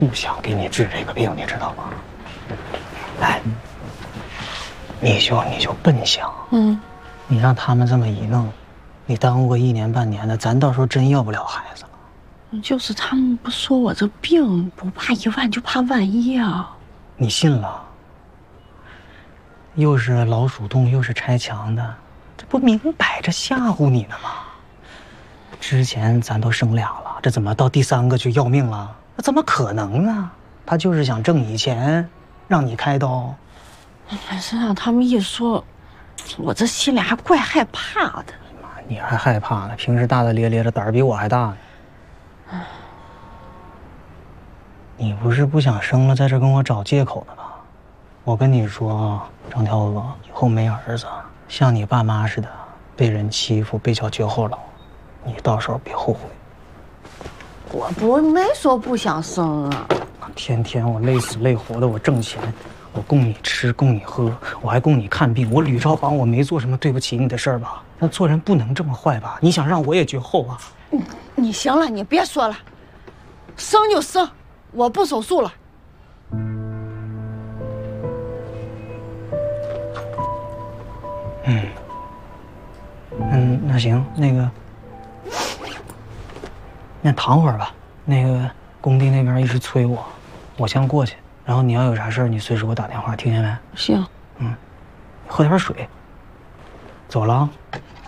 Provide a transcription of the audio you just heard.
不想给你治这个病，你知道吗？哎，你就笨想，你让他们这么一弄，你耽误个1年半年的，咱到时候真要不了孩子了。 就是他们不说我这病不怕1万，就怕万一啊。 你信了？又是老鼠洞，又是拆墙的，这不明摆着吓唬你呢吗？之前咱都生俩了，这怎么到第3个就要命了？那怎么可能呢？他就是想挣你钱，让你开刀。 反正让他们一说，我这心里还怪害怕的。 妈，你还害怕呢？平时大大咧咧的，胆儿比我还大呢。你不是不想生了，在这跟我找借口呢吧？我跟你说，张条娥，以后没儿子，像你爸妈似的，被人欺负，被叫绝后老，你到时候别后悔。 我没说不想生啊。 天天我累死累活的，我挣钱，我供你吃，供你喝，我还供你看病。我吕超榜，我没做什么对不起你的事儿吧？那做人不能这么坏吧？你想让我也绝后啊？ 你行了，你别说了，生就生，我不手术了。 那行，那躺会儿吧。那个工地那边一直催我，我先过去。然后你要有啥事儿，你随时给我打电话，听见没？ 行。 喝点水。走了啊。